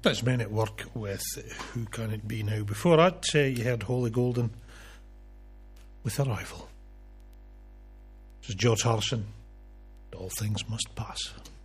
That's Men at Work with Who Can It Be Now. Before that, you heard Holly Golden with Arrival. This is George Harrison. All Things Must Pass.